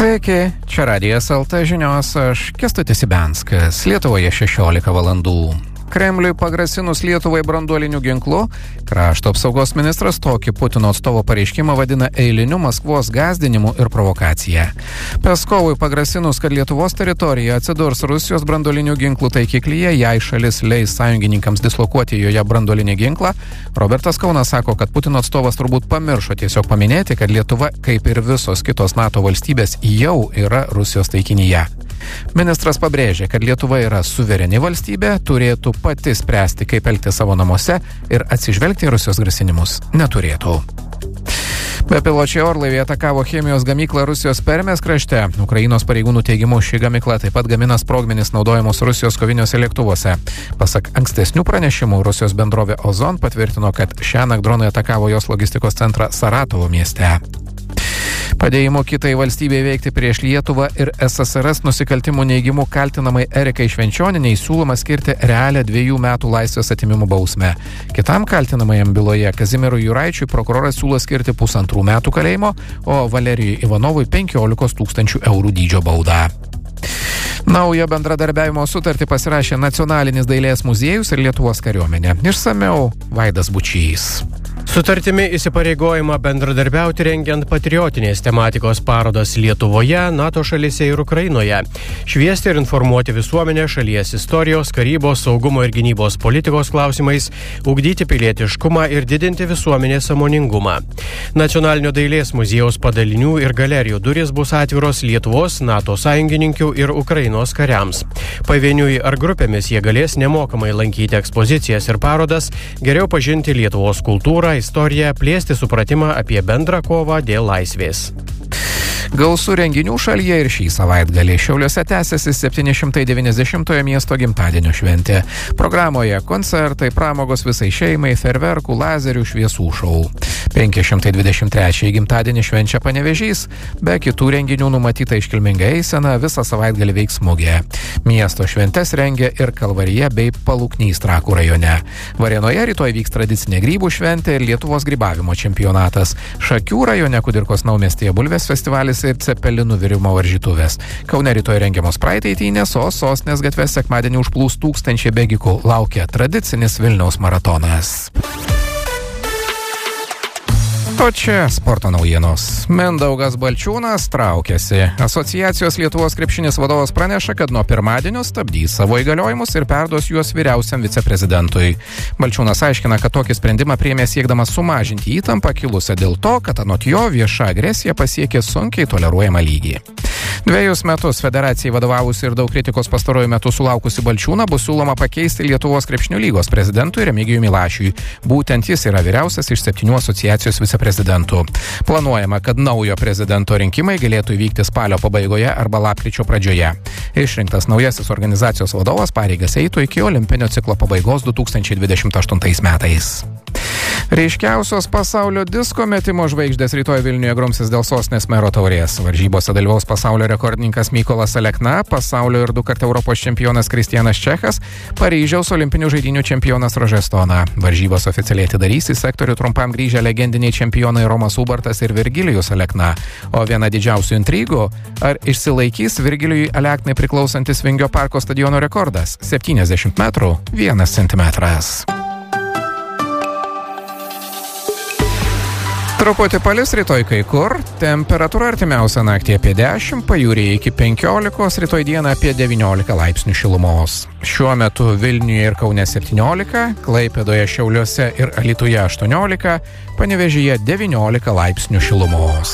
Sveiki, čia Radijas LT žinios, aš Kęstutis Ibenskas, Lietuvoje 16 valandų. Kremliui pagrasinus Lietuvai branduoliniu ginklu, krašto apsaugos ministras tokį Putino atstovo pareiškimą vadina eiliniu Maskvos gąsdinimu ir provokacija. Peskovui pagrasinus, kad Lietuvos teritorija atsidurs Rusijos branduolinių ginklų taikiklyje, jei šalis leis sąjungininkams dislokuoti joje branduolinį ginklą, Robertas Kaunas sako, kad Putino atstovas turbūt pamiršo tiesiog paminėti, kad Lietuva, kaip ir visos kitos NATO valstybės, jau yra Rusijos taikinyje. Ministras pabrėžė, kad Lietuva yra suvereni valstybė, turėtų pati spręsti, kaip elgtis savo namuose ir atsižvelgti į Rusijos grasinimus neturėtų. Bepiločiai orlaiviai atakavo chemijos gamyklą Rusijos Permės krašte. Ukrainos pareigūnų teigimu, ši gamykla taip pat gamina sprogmenis naudojamos Rusijos koviniuose lėktuvuose. Pasak ankstesnių pranešimų, Rusijos bendrovė Ozon patvirtino, kad šiąnakt dronai atakavo jos logistikos centrą Saratovo mieste. Padėjimu kitai valstybei veikti prieš Lietuvą ir SSRS nusikaltimų neigimų kaltinamai Erikai Švenčionienei siūloma skirti realią 2 metų laisvės atėmimo bausmę. Kitam kaltinamajam byloje Kazimierui Juraičiui prokuroras siūlo skirti 1,5 metų kalėjimo, o Valerijui Ivanovui 15 000 eurų dydžio baudą. Naują bendradarbiavimo sutartį pasirašė Nacionalinis dailės muziejus ir Lietuvos kariuomenė. Išsamiau Vaidas Bučys. Sutartimi įsipareigojama bendradarbiauti rengiant patriotinės tematikos parodas Lietuvoje, NATO šalyse ir Ukrainoje, šviesti ir informuoti visuomenę šalies istorijos, karybos, saugumo ir gynybos politikos klausimais, ugdyti pilietiškumą ir didinti visuomenės sąmoningumą. Nacionalinio dailės muziejaus padalinių ir galerijų durys bus atviros Lietuvos, NATO sąjungininkių ir Ukrainos kariams. Pavieniui ar grupėmis jie galės nemokamai lankyti ekspozicijas ir parodas, geriau pažinti Lietuvos kultūrą, istoriją, plėsti supratimą apie bendrą kovą dėl laisvės. Gausų renginių šalyje ir šį savaitgalį. Šiauliuose tęsiasi 790-ojo miesto gimtadienio šventė. Programoje koncertai, pramogos visai šeimai, fejerverkų, lazerių, šviesų šou. 523 gimtadienį švenčia Panevėžys, be kitų renginių numatyta iškilminga eisena, visą savaitgalį veiks mugė. Miesto šventes rengia ir Kalvarija bei Paluknys Trakų rajone. Varėnoje rytoj vyks tradicinė grybų šventė ir Lietuvos grybavimo čempionatas. Šakių rajone Kudirkos Naumestyje bulvės festivalis ir cepelinų virimo varžytuvės. Kaune rytoj rengiamos Pride eitynės, o Sostinės gatvės sekmadienį užplūs 1000 bėgikų. Laukia tradicinis Vilniaus maratonas. O čia sporto naujienos. Mindaugas Balčiūnas traukiasi. Asociacijos Lietuvos krepšinis vadovas praneša, kad nuo pirmadienio stabdys savo įgaliojimus ir perduos juos vyriausiam viceprezidentui. Balčiūnas aiškina, kad tokį sprendimą priėmė siekdamas sumažinti įtampą kilusią dėl to, kad anot jo vieša agresija pasiekė sunkiai toleruojamą lygį. 2 metus federacijai vadovavusi ir daug kritikos pastaruoju metu sulaukusi Balčiūną bus siūloma pakeisti Lietuvos krepšinio lygos prezidentui Remigijui Milašiui. Būtent jis yra vyriausias iš 7 asociacijos viceprezidentų. Planuojama, kad naujo prezidento rinkimai galėtų įvykti spalio pabaigoje arba lapkričio pradžioje. Išrinktas naujasis organizacijos vadovas pareigas eitų iki olimpinio ciklo pabaigos 2028 metais. Ryškiausios pasaulio disko metimo žvaigždės rytoj Vilniuje grumsis dėl Sostinės mero taurės. Varžybose dalyvaus pasaulio rekordininkas Mykolas Alekna, pasaulio ir 2 kartų Europos čempionas Kristianas Čechas, Paryžiaus olimpinių žaidynių čempionas Rožės Stona. Varžybos oficialiai atidarys į sektorių trumpam grįžę legendiniai čempionai Romas Ubartas ir Virgilijus Alekna. O viena didžiausių intrigų, ar išsilaikys Virgilijui Aleknai priklausantis Vingio parko stadiono rekordas – 70 metrų 1 centimetras. Truputį palis rytoj kai kur, temperatūra artimiausią naktį apie 10, pajūryje iki 15, rytoj dieną apie 19 laipsnių šilumos. Šiuo metu Vilniuje ir Kaune 17, Klaipėdoje, Šiauliuose ir Alytuje 18, Panevėžyje 19 laipsnių šilumos.